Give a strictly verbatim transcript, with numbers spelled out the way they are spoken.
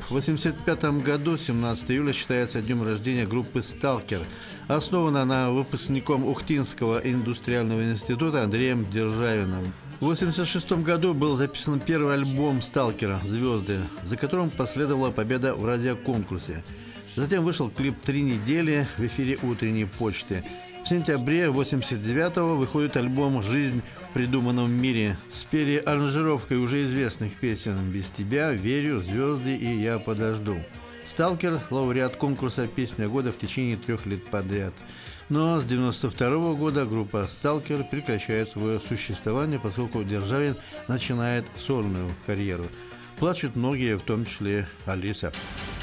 В восемьдесят пятом году, семнадцатого июля, считается днем рождения группы «Сталкер». Основана она выпускником Ухтинского индустриального института Андреем Державиным. В восемьдесят шестом году был записан первый альбом «Сталкера» «Звезды», за которым последовала победа в радиоконкурсе. Затем вышел клип «Три недели» в эфире «Утренней почты». В сентябре восемьдесят девятого выходит альбом «Жизнь в придуманном мире» с переаранжировкой уже известных песен «Без тебя», «Верю», «Звезды» и «Я подожду». «Сталкер» – лауреат конкурса «Песня года» в течение трех лет подряд. Но с девяносто второго года группа «Сталкер» прекращает свое существование, поскольку Державин начинает сольную карьеру. Плачут многие, в том числе Алиса.